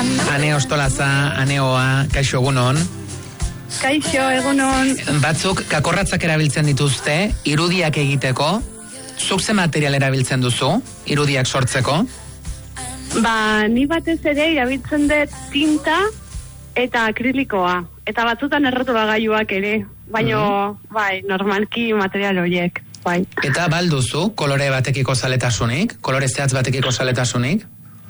Ane Ostolaza, Aneoa, kaixo egunon. Kaixo egunon. Batzuk kakorratzak erabiltzen dituzte, irudiak egiteko. Zuk ze material erabiltzen duzu, irudiak sortzeko? Ni batez ere erabiltzen dut tinta eta akrilikoa. Eta batzutan errotulagailuak ere. Baina, normalki material horiek. Bai. Eta balduzu, kolore batekiko zaletasunik? Kolore zehatz batekiko zaletasunik?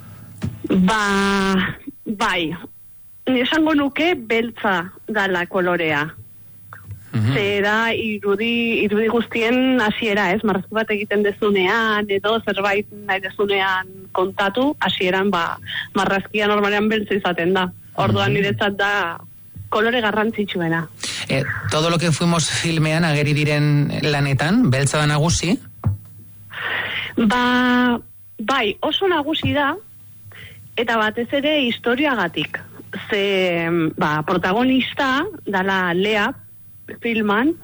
Bai. Esango nuke beltza dala kolorea. Zera irudi guztien hasiera, ez? Marrazki bat egiten dezunean, edo zerbait nahi dezunean kontatu, hasieran marrazkia normalean beltza izaten da. Orduan niretzat da kolore garrantzitsuena. Todo lo que fuimos filmean ageri diren lanetan, beltza da nagusi? Bai, oso nagusi da, eta batez ere historiagatik. Ze, protagonista dala Lea filman,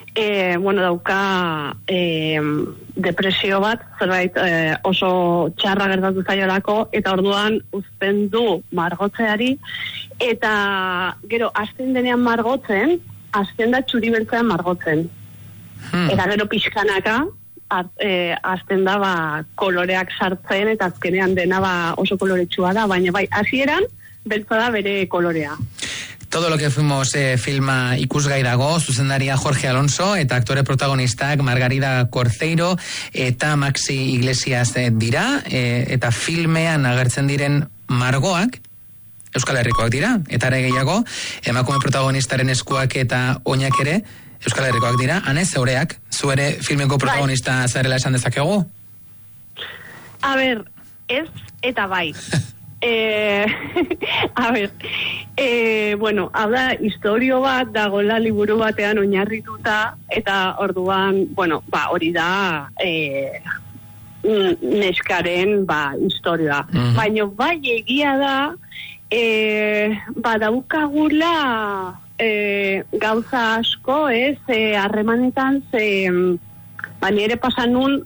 dauka depresio bat, zerbait oso txarra gertatu zaiolako, eta orduan uzten du margotzeari, eta gero hasten denean margotzen, hasten da txuri beltzean margotzen. Eta gero pixkanaka, hasten da koloreak sartzen, eta azkenean dena oso koloretsua da, baina hasieran beltza da bere kolorea. Todo lo que fuimos filma ikusgai dago, zuzendaria Jorge Alonso eta aktore protagonistak Margarida Corceiro eta Maxi Iglesias dira, eta filmean agertzen diren margoak Euskal Herrikoak dira, eta ere gehiago, emakume protagonistaren eskuak eta oinak ere Euskal Herrikoak dira. Ane, zeureak, zu ere filmeko protagonista zarela esan dezakegu? A ber, ez eta bai. Hau da, historio bat dagoela liburu batean oinarrituta, eta orduan, hori da neskaren historioa. Baina bai egia da, daukagula gauza asko, harremanetan, baina ere pasan nun,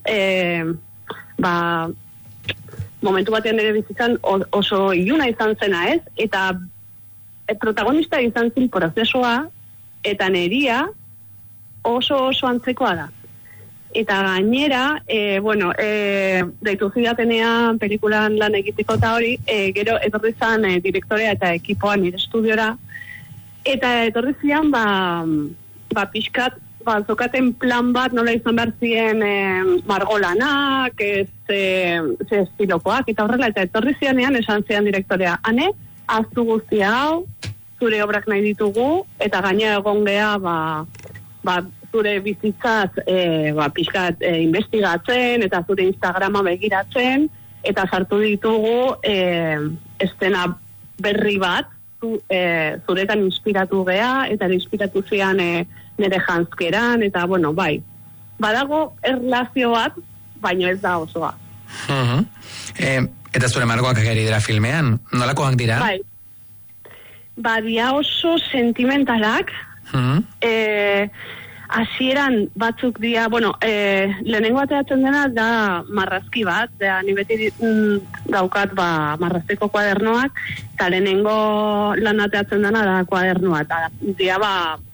momentu batean ere bizitzan oso iluna izan zena, ez? Eta protagonista izan zen prozesua, eta neria oso antzekoa da. Eta gainera, deitu zidatenean pelikulan lan egiteko eta hori, gero etorri zan direktorea eta ekipoa nire estudiora, eta etorri zian, pixkat, zokaten plan bat nola izan behar ziren margolanak, ze estilokoak, eta horrela, eta etorri zianean esan zian direktorea, ane, aztu guzti hau, zure obrak nahi ditugu, eta gaina egon geha, zure bizitzaz pixkat investigatzen, eta zure Instagrama begiratzen, eta sartu ditugu estena berri bat, zuretan inspiratu geha, eta inspiratu zian nire janzkeran, eta badago erlazio bat, baino ez da osoa. Eta zure margoak ageri dira filmean, nolakoak dira? Dia oso sentimentalak, hasieran batzuk dira, lehenengo ateatzen dena da marrazki bat, ni beti daukat marrazteko kuadernoak, eta lehenengo lan ateatzen dena da kuadernoa, eta dira